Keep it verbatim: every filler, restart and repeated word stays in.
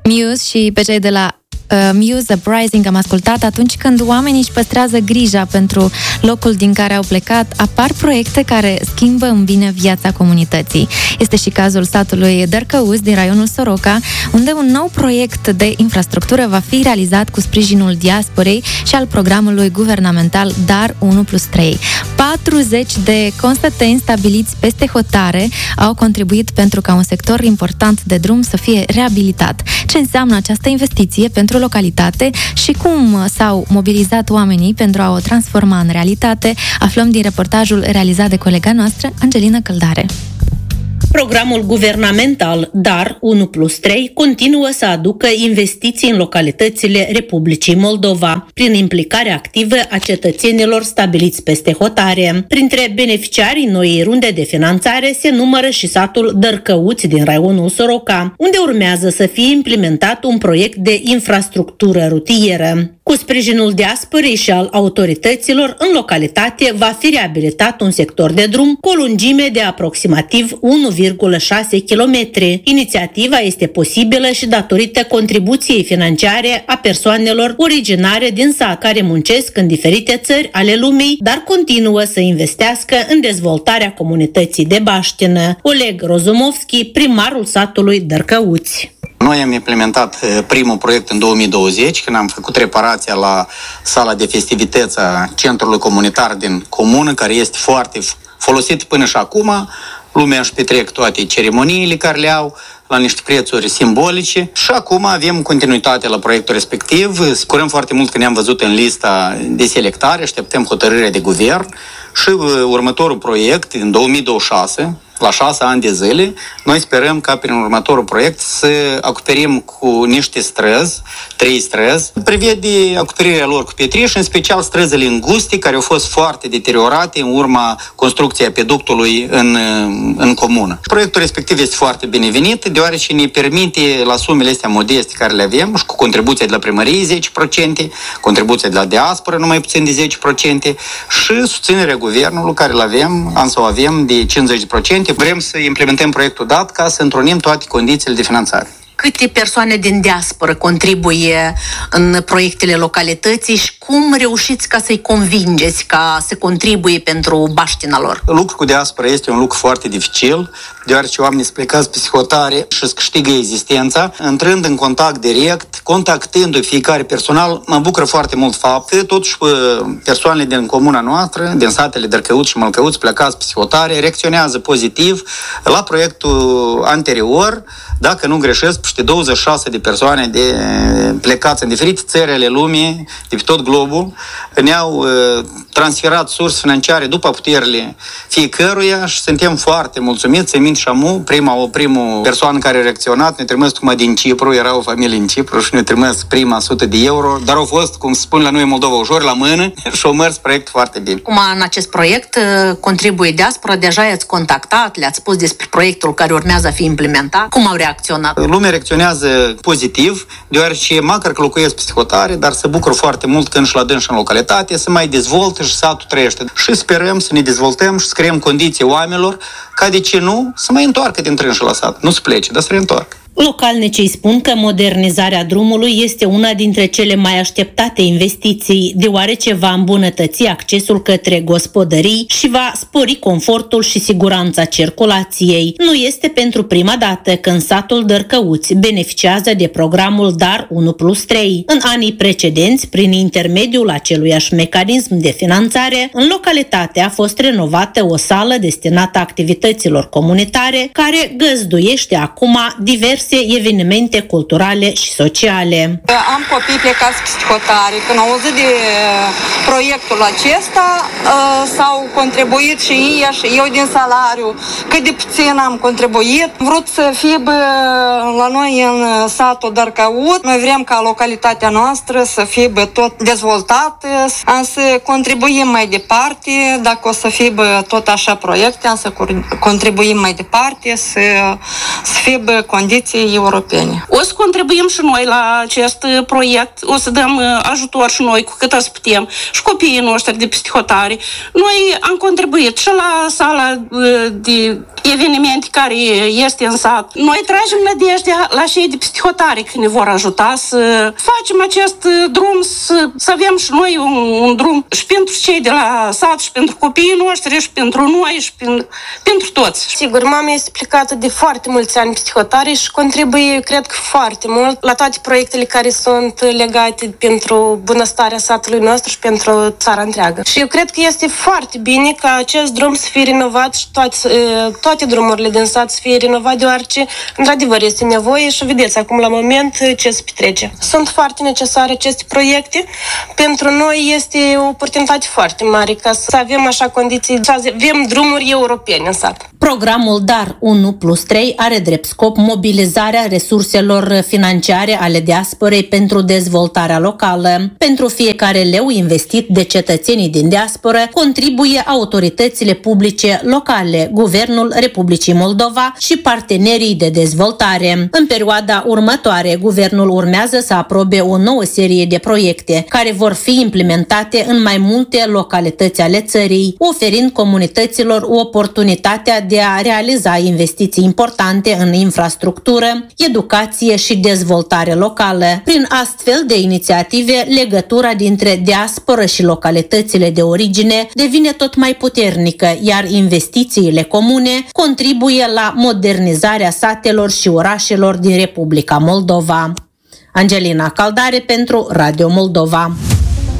Muse și pe cei de la Uh, Muse Uprising am ascultat. Atunci când oamenii își păstrează grija pentru locul din care au plecat, apar proiecte care schimbă în bine viața comunității. Este și cazul satului Dărcăuți din raionul Soroca, unde un nou proiect de infrastructură va fi realizat cu sprijinul diasporei și al programului guvernamental Dar unu plus trei. patruzeci de constateni stabiliți peste hotare au contribuit pentru ca un sector important de drum să fie reabilitat. Ce înseamnă această investiție pentru localitate și cum s-au mobilizat oamenii pentru a o transforma în realitate, aflăm din reportajul realizat de colega noastră, Angelina Căldare. Programul guvernamental Dar unu plus trei continuă să aducă investiții în localitățile Republicii Moldova, prin implicarea activă a cetățenilor stabiliți peste hotare. Printre beneficiarii noii runde de finanțare se numără și satul Dărcăuți din raionul Soroca, unde urmează să fie implementat un proiect de infrastructură rutieră. Cu sprijinul diasporei și al autorităților, în localitate va fi reabilitat un sector de drum cu o lungime de aproximativ unu virgulă șase kilometri. Inițiativa este posibilă și datorită contribuției financiare a persoanelor originare din sat, care muncesc în diferite țări ale lumii, dar continuă să investească în dezvoltarea comunității de baștină. Oleg Rozumovski, primarul satului Dărcăuți. Noi am implementat primul proiect în două mii douăzeci, când am făcut reparația la sala de festivități a centrului comunitar din comună, care este foarte folosit până și acum. Lumea își petrec toate ceremoniile care le au la niște prețuri simbolice și acum avem continuitate la proiectul respectiv. Sperăm foarte mult că ne-am văzut în lista de selectare, așteptăm hotărârea de guvern și următorul proiect, în două mii douăzeci și șase, la șase ani de zile, noi sperăm ca prin următorul proiect să acoperim cu niște străzi, trei străzi. Prevede acoperirea lor cu pietriș, în special străzile înguste, care au fost foarte deteriorate în urma construcției peductului în, în comună. Proiectul respectiv este foarte binevenit, deoarece ne permite la sumele astea modeste care le avem și cu contribuția de la primărie zece la sută, contribuția de la diaspora numai puțin de zece la sută și susținerea guvernului care îl avem, am să o avem de cincizeci la sută. Vrem să implementăm proiectul dat ca să întrunim toate condițiile de finanțare. Câte persoane din diasporă contribuie în proiectele localității și cum reușiți ca să-i convingeți ca să contribuie pentru baștina lor? Lucrul cu diaspora este un lucru foarte dificil, deoarece oamenii sunt plecați pe hotare și își câștigă existența, intrând în contact direct, contactându-i fiecare personal. Mă bucură foarte mult fapt că totuși persoanele din comuna noastră, din satele Dărcăuți și Mălcăuți, plecați pe hotare, reacționează pozitiv la proiectul anterior. Dacă nu greșesc, peste douăzeci și șase de persoane de plecați în diferite țări ale lumii, de pe tot globul, ne-au uh, transferat surse financiare după puterile fiecăruia și suntem foarte mulțumiți. Să mint și amu, prima, o primă persoană care a reacționat, ne trimis tocmai din Cipru, era o familie în Cipru și ne trimis prima sută de euro, dar au fost, cum se spune la noi în Moldova, ușor la mână și au mers proiectul foarte bine. Cum în acest proiect contribuie diaspora, deja i-ați contactat, le-ați spus despre proiectul care urmează a fi implementat, cum au reacționat? Lumea reacționează pozitiv, deoarece măcar că locuiesc pe hotare, dar se bucură foarte mult când și la dâns în localitate, să mai dezvoltă și satul trăiește. Și sperăm să ne dezvoltăm și să creăm condiții oamenilor ca, de ce nu, să mai întoarcă din trânșul la sat. Nu să plece, dar să reîntoarcă. Localnicii spun că modernizarea drumului este una dintre cele mai așteptate investiții, deoarece va îmbunătăți accesul către gospodării și va spori confortul și siguranța circulației. Nu este pentru prima dată când satul Dărcăuți beneficiază de programul Dar unu plus trei. În anii precedenți, prin intermediul aceluiași mecanism de finanțare, în localitate a fost renovată o sală destinată activităților comunitare, care găzduiește acum diverse evenimente culturale și sociale. Am copii plecați pe hotare. Când au auzit de proiectul acesta, s-au contribuit și ei și eu din salariu. Cât de puțin am contribuit. Am vrut să fie la noi în satul Dărcăuți. Noi vrem ca localitatea noastră să fie tot dezvoltată. Am să contribuim mai departe. Dacă o să fie tot așa proiecte, am să contribuim mai departe, să, să fie condiții fonduri europene. O să contribuim și noi la acest proiect, o să dăm ajutor și noi cu cât să putem și copiii noștri de psihotare. Noi am contribuit și la sala de evenimente care este în sat. Noi tragem nădejdea la cei de psihotare că ne vor ajuta să facem acest drum, să, să avem și noi un, un drum și pentru cei de la sat, și pentru copiii noștri, și pentru noi, și pentru, pentru toți. Sigur, mama este plecată de foarte mulți ani psihotare și contribuie, cred că foarte mult, la toate proiectele care sunt legate pentru bunăstarea satului nostru și pentru țara întreagă. Și eu cred că este foarte bine ca acest drum să fie renovat și toate, toate drumurile din sat să fie renovat, deoarece, într-adevăr, este nevoie și vedeți acum la moment ce se petrece. Sunt foarte necesare aceste proiecte. Pentru noi este o oportunitate foarte mare ca să avem așa condiții, să avem drumuri europene în sat. Programul Dar unu plus trei are drept scop mobilizarea resurselor financiare ale diasporei pentru dezvoltarea locală. Pentru fiecare leu investit de cetățenii din diasporă, contribuie autoritățile publice locale, Guvernul Republicii Moldova și partenerii de dezvoltare. În perioada următoare, Guvernul urmează să aprobe o nouă serie de proiecte care vor fi implementate în mai multe localități ale țării, oferind comunităților oportunitatea de a realiza investiții importante în infrastructură, educație și dezvoltare locală. Prin astfel de inițiative, legătura dintre diasporă și localitățile de origine devine tot mai puternică, iar investițiile comune contribuie la modernizarea satelor și orașelor din Republica Moldova. Angelina Caldare pentru Radio Moldova.